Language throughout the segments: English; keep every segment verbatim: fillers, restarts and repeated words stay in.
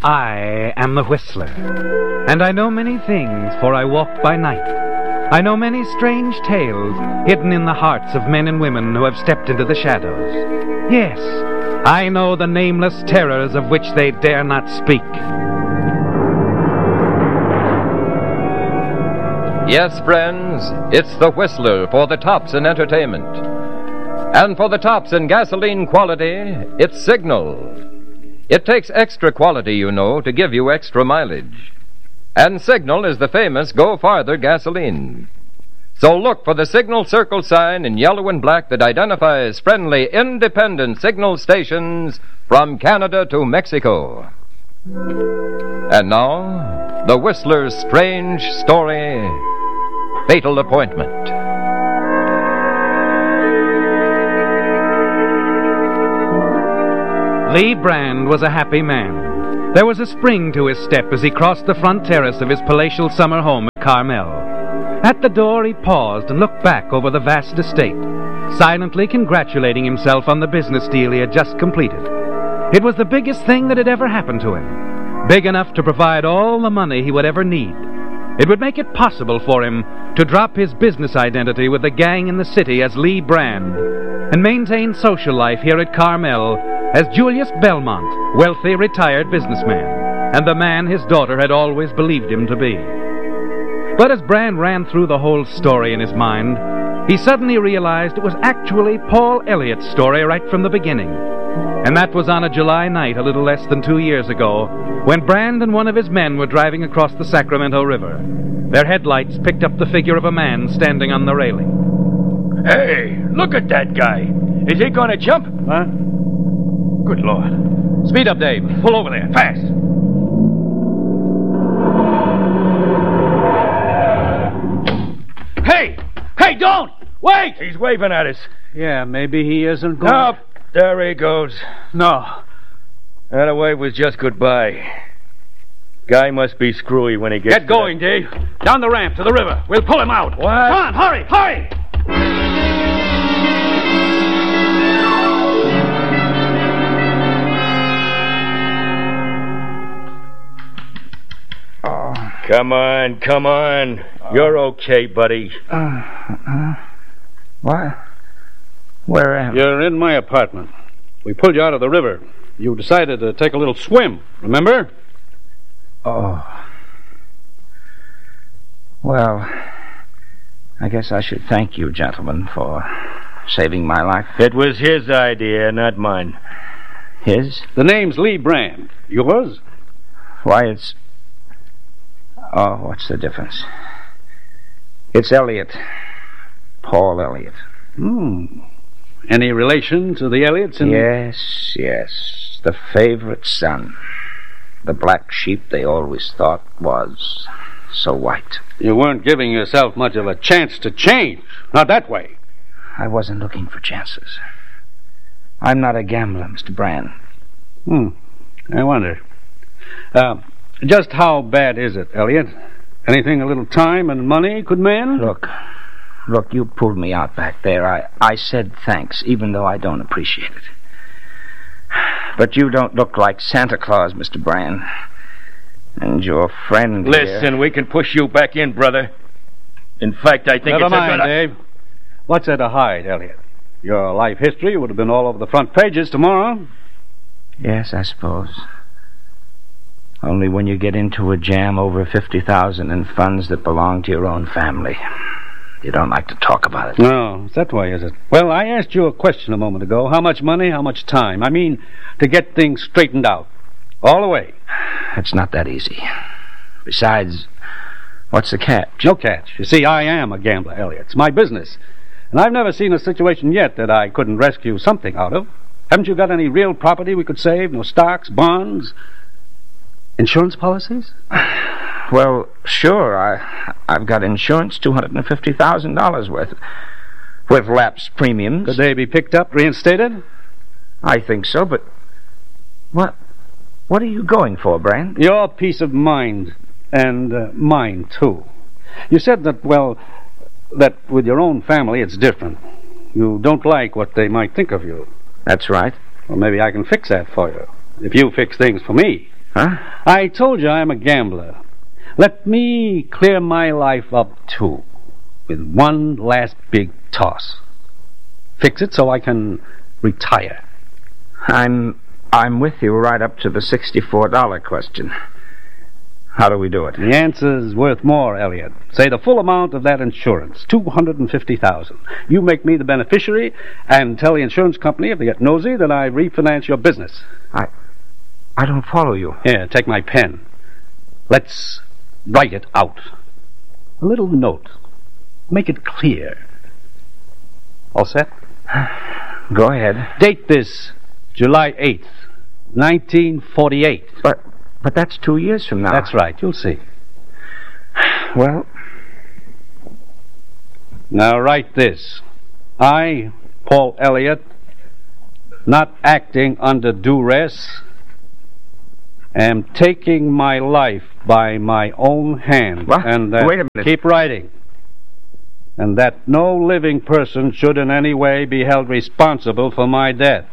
I am the Whistler, and I know many things, for I walk by night. I know many strange tales hidden in the hearts of men and women who have stepped into the shadows. Yes, I know the nameless terrors of which they dare not speak. Yes, friends, it's the Whistler for the tops in entertainment. And for the tops in gasoline quality, it's Signal. It takes extra quality, you know, to give you extra mileage. And Signal is the famous Go Farther gasoline. So look for the Signal Circle sign in yellow and black that identifies friendly, independent Signal stations from Canada to Mexico. And now, the Whistler's strange story, Fatal Appointment. Lee Brand was a happy man. There was a spring to his step as he crossed the front terrace of his palatial summer home at Carmel. At the door he paused and looked back over the vast estate, silently congratulating himself on the business deal he had just completed. It was the biggest thing that had ever happened to him, big enough to provide all the money he would ever need. It would make it possible for him to drop his business identity with the gang in the city as Lee Brand and maintain social life here at Carmel as Julius Belmont, wealthy retired businessman, and the man his daughter had always believed him to be. But as Brand ran through the whole story in his mind, he suddenly realized it was actually Paul Elliott's story right from the beginning. And that was on a July night a little less than two years ago, when Brand and one of his men were driving across the Sacramento River. Their headlights picked up the figure of a man standing on the railing. Hey, look at that guy. Is he going to jump? Huh? Good Lord. Speed up, Dave. Pull over there, fast. Hey! Hey, don't! Wait! He's waving at us. Yeah, maybe he isn't going... Nope. There he goes. No. That wave was just goodbye. Guy must be screwy when he gets... Get going, that. Dave. Down the ramp to the river. We'll pull him out. What? Come on, hurry, hurry! Come on, come on. You're okay, buddy. Uh, uh, what? Where am I? You're in my apartment. We pulled you out of the river. You decided to take a little swim, remember? Oh. Well, I guess I should thank you, gentlemen, for saving my life. It was his idea, not mine. His? The name's Lee Brand. Yours? Why, it's... Oh, what's the difference? It's Elliott. Paul Elliott. Hmm. Any relation to the Elliots? In... Yes, yes. The favorite son. The black sheep they always thought was so white. You weren't giving yourself much of a chance to change. Not that way. I wasn't looking for chances. I'm not a gambler, Mister Brand. Hmm. I wonder. Uh, just how bad is it, Elliott? Anything a little time and money could mend? Look, look, you pulled me out back there. I, I said thanks, even though I don't appreciate it. But you don't look like Santa Claus, Mister Brand. And your friend Listen, here... we can push you back in, brother. In fact, I think Never it's mind, a good... Dave. What's there to hide, Elliott? Your life history would have been all over the front pages tomorrow. Yes, I suppose. Only when you get into a jam over fifty thousand in funds that belong to your own family, you don't like to talk about it. No, that way, is it? Well, I asked you a question a moment ago. How much money, how much time? I mean, to get things straightened out. All the way. It's not that easy. Besides, what's the catch? No catch. You see, I am a gambler, Elliott. It's my business. And I've never seen a situation yet that I couldn't rescue something out of. Haven't you got any real property we could save? No stocks, bonds, insurance policies? Well, sure. I, I've got insurance, two hundred fifty thousand dollars worth, with lapsed premiums. Could they be picked up, reinstated? I think so, but what, what are you going for, Brand? Your peace of mind, and uh, mine, too. You said that, well, that with your own family it's different. You don't like what they might think of you. That's right. Well, maybe I can fix that for you, if you fix things for me. Huh? I told you I'm a gambler. Let me clear my life up, too, with one last big toss. Fix it so I can retire. I'm I'm with you right up to the sixty-four dollar question. How do we do it? The answer's worth more, Elliot. Say the full amount of that insurance, two hundred fifty thousand dollars. You make me the beneficiary and tell the insurance company, if they get nosy, that I refinance your business. I I don't follow you. Here, take my pen. Let's write it out. A little note. Make it clear. All set? Go ahead. Date this July eighth, nineteen forty-eight. But but that's two years from now. That's right. You'll see. Well, now write this. I, Paul Elliott, not acting under duress, am taking my life by my own hand. What? And that, Wait a minute. Keep writing. And that no living person should in any way be held responsible for my death.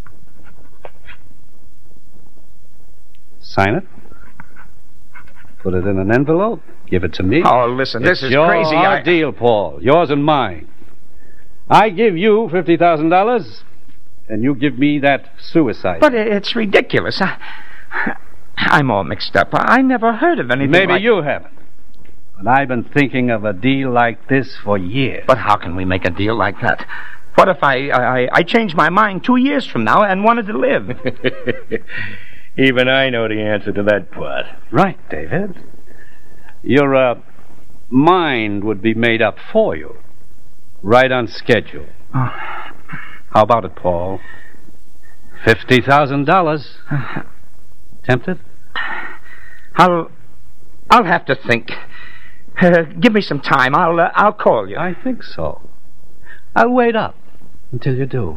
Sign it. Put it in an envelope. Give it to me. oh, listen, this It's is your crazy. I... deal, Paul. Yours and mine. I give you fifty thousand dollars, and you give me that suicide. But it's ridiculous. I, I'm all mixed up. I never heard of anything Maybe like... you haven't. But I've been thinking of a deal like this for years. But how can we make a deal like that? What if I, I, I change my mind two years from now and wanted to live? Even I know the answer to that part. Right, David. Your uh, mind would be made up for you. Right on schedule. Oh. How about it, Paul? Fifty thousand dollars. Tempted? I'll, I'll have to think. Uh, give me some time. I'll, uh, I'll call you. I think so. I'll wait up until you do.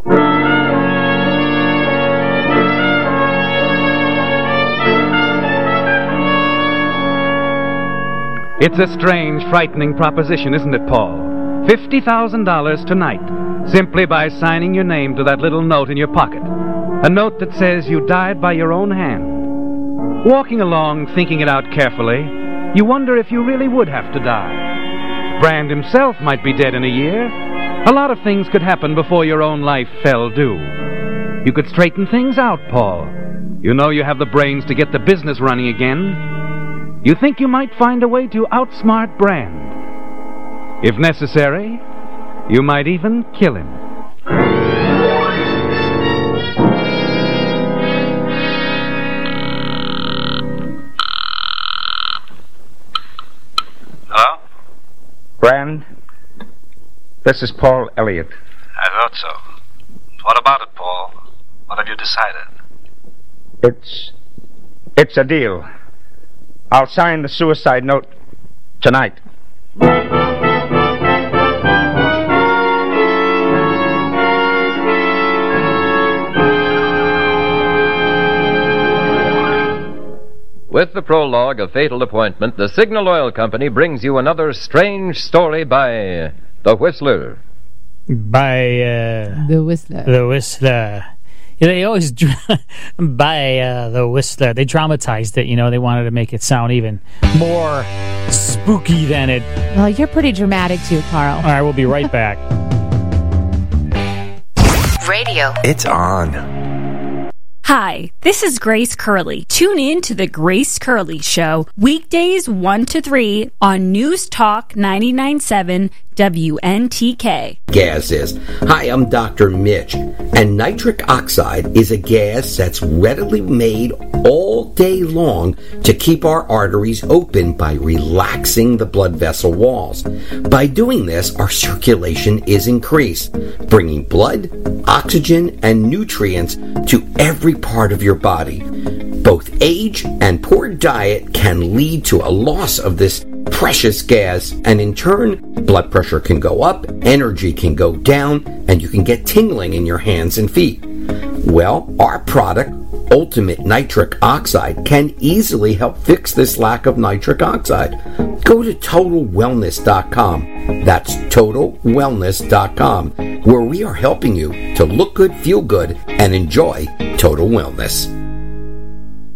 It's a strange, frightening proposition, isn't it, Paul? Fifty thousand dollars tonight, simply by signing your name to that little note in your pocket. A note that says you died by your own hand. Walking along, thinking it out carefully, you wonder if you really would have to die. Brand himself might be dead in a year. A lot of things could happen before your own life fell due. You could straighten things out, Paul. You know you have the brains to get the business running again. You think you might find a way to outsmart Brand. If necessary, you might even kill him. Hello? Brand, this is Paul Elliott. I thought so. What about it, Paul? What have you decided? It's... it's a deal. I'll sign the suicide note tonight. With the prologue of Fatal Appointment, the Signal Oil Company brings you another strange story by The Whistler. By, uh... The Whistler. The Whistler. Yeah, they always... Dra- by, uh, The Whistler. They dramatized it, you know. They wanted to make it sound even more spooky than it... Well, you're pretty dramatic, too, Carl. All right, we'll be right back. Radio. It's on. Hi, this is Grace Curley. Tune in to The Grace Curley Show, weekdays one to three on News Talk ninety-nine point seven W N T K. Gas is. Hi, I'm Doctor Mitch, and nitric oxide is a gas that's readily made all day long to keep our arteries open by relaxing the blood vessel walls. By doing this, our circulation is increased, bringing blood, oxygen, and nutrients to every part of your body. Both age and poor diet can lead to a loss of this precious gas, and in turn, blood pressure can go up, energy can go down, and you can get tingling in your hands and feet. Well, our product, Ultimate Nitric Oxide, can easily help fix this lack of nitric oxide. Go to total wellness dot com. That's total wellness dot com, where we are helping you to look good, feel good, and enjoy total wellness.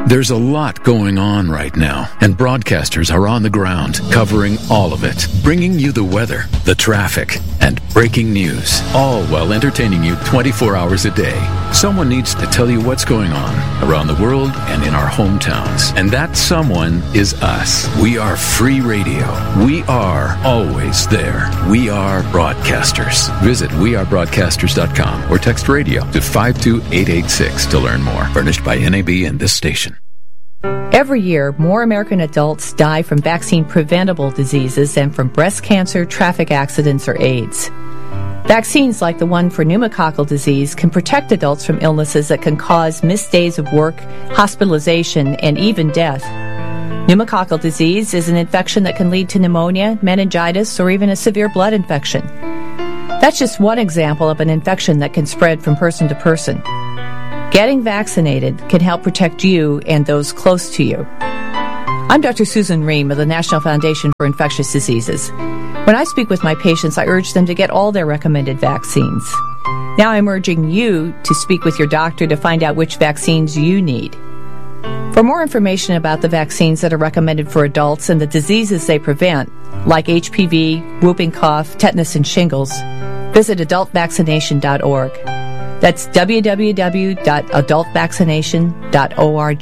There's a lot going on right now, and broadcasters are on the ground, covering all of it, bringing you the weather, the traffic, and breaking news, all while entertaining you twenty-four hours a day. Someone needs to tell you what's going on around the world and in our hometowns, and that someone is us. We are free radio. We are always there. We are broadcasters. Visit we are broadcasters dot com or text radio to five two eight eight six to learn more. Furnished by N A B and this station. Every year, more American adults die from vaccine-preventable diseases than from breast cancer, traffic accidents, or AIDS. Vaccines like the one for pneumococcal disease can protect adults from illnesses that can cause missed days of work, hospitalization, and even death. Pneumococcal disease is an infection that can lead to pneumonia, meningitis, or even a severe blood infection. That's just one example of an infection that can spread from person to person. Getting vaccinated can help protect you and those close to you. I'm Doctor Susan Ream of the National Foundation for Infectious Diseases. When I speak with my patients, I urge them to get all their recommended vaccines. Now I'm urging you to speak with your doctor to find out which vaccines you need. For more information about the vaccines that are recommended for adults and the diseases they prevent, like H P V, whooping cough, tetanus, and shingles, visit adult vaccination dot org. That's w w w dot adult vaccination dot org.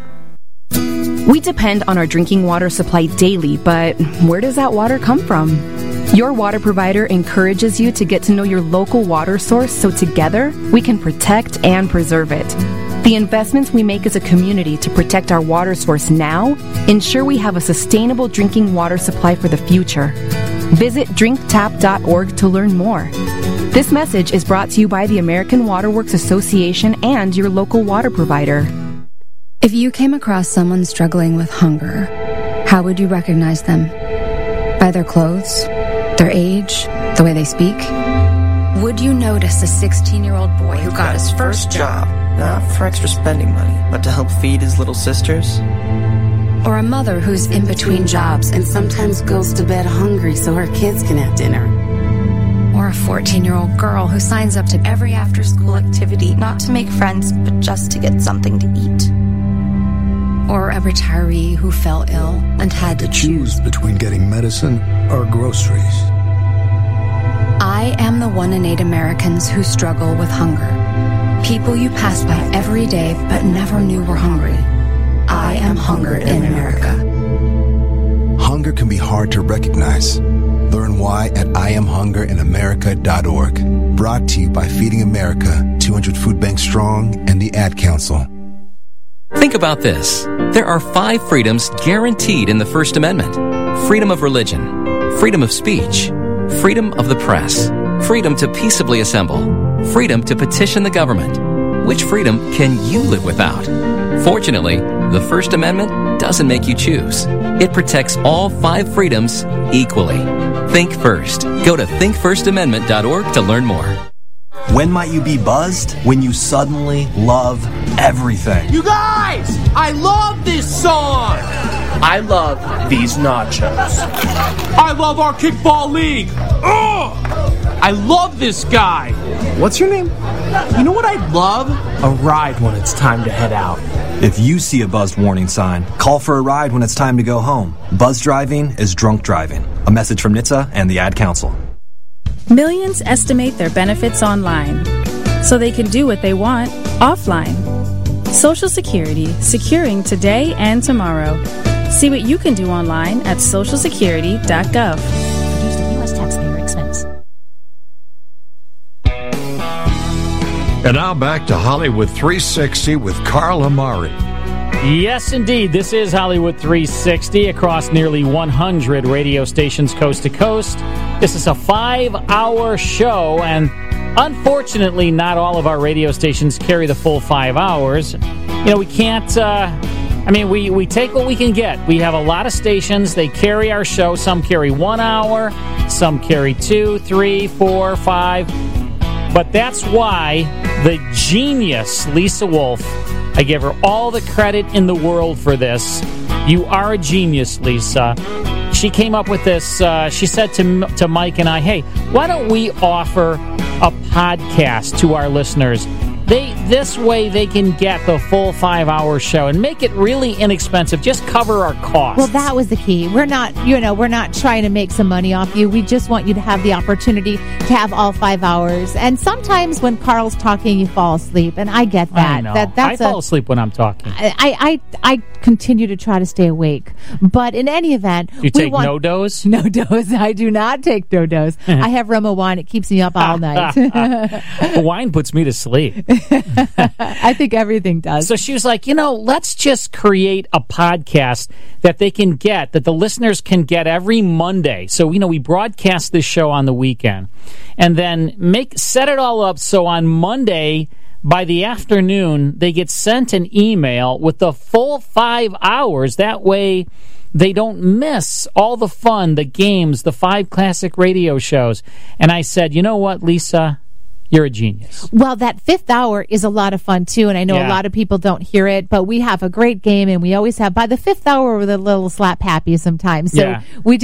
We depend on our drinking water supply daily, but where does that water come from? Your water provider encourages you to get to know your local water source so together we can protect and preserve it. The investments we make as a community to protect our water source now ensure we have a sustainable drinking water supply for the future. Visit drink tap dot org to learn more. This message is brought to you by the American Water Works Association and your local water provider. If you came across someone struggling with hunger, how would you recognize them? By their clothes, their age, the way they speak? Would you notice a sixteen-year-old boy who got his first job, not for extra spending money, but to help feed his little sisters? Or a mother who's in between jobs and sometimes goes to bed hungry so her kids can have dinner? Or a fourteen-year-old girl who signs up to every after-school activity, not to make friends, but just to get something to eat. Or a retiree who fell ill and had to choose between getting medicine or groceries. I am the one in eight Americans who struggle with hunger. People you pass by every day but never knew were hungry. I am hunger in America. Hunger can be hard to recognize. Learn why at I am hunger in America dot org. Brought to you by Feeding America, two hundred Food Banks Strong, and the Ad Council. Think about this. There are five freedoms guaranteed in the First Amendment. Freedom of religion, freedom of speech, freedom of the press, freedom to peaceably assemble, freedom to petition the government. Which freedom can you live without? Fortunately, the First Amendment doesn't make you choose. It protects all five freedoms equally. Think first. Go to think first amendment dot org to learn more. When might you be buzzed? When you suddenly love everything. You guys! I love this song! I love these nachos. I love our kickball league! Ugh! I love this guy! What's your name? You know what I'd love? A ride when it's time to head out. If you see a buzzed warning sign, call for a ride when it's time to go home. Buzz driving is drunk driving. A message from N H T S A and the Ad Council. Millions estimate their benefits online, so they can do what they want offline. Social Security, securing today and tomorrow. See what you can do online at social security dot gov. Produced at U S taxpayer expense. And now back to Hollywood three sixty with Carl Amari. Yes, indeed. This is Hollywood three sixty across nearly one hundred radio stations coast to coast. This is a five-hour show, and unfortunately, not all of our radio stations carry the full five hours. You know, we can't... Uh, I mean, we, we take what we can get. We have a lot of stations. They carry our show. Some carry one hour. Some carry two, three, four, five. But that's why the genius Lisa Wolf, I give her all the credit in the world for this. You are a genius, Lisa. She came up with this. Uh, she said to, to Mike and I, hey, why don't we offer a podcast to our listeners? They this way they can get the full five-hour show and make it really inexpensive. Just cover our costs. Well, that was the key. We're not, you know, we're not trying to make some money off you. We just want you to have the opportunity to have all five hours. And sometimes when Carl's talking, you fall asleep, and I get that. I know. That that's I fall a, asleep when I'm talking. I, I I continue to try to stay awake, but in any event, You we take want, no dose? No dose. I do not take no dose. I have rum of wine. It keeps me up all night. Wine puts me to sleep. I think everything does. So she was like, you know, let's just create a podcast that they can get, that the listeners can get every Monday. So, you know, we broadcast this show on the weekend and then make set it all up so on Monday by the afternoon they get sent an email with the full five hours. That way they don't miss all the fun, the games, the five classic radio shows. And I said, you know what, Lisa? You're a genius. Well, that fifth hour is a lot of fun, too, and I know Yeah. a lot of people don't hear it, but we have a great game, and we always have, by the fifth hour, we're a little slap happy sometimes. So Yeah. we do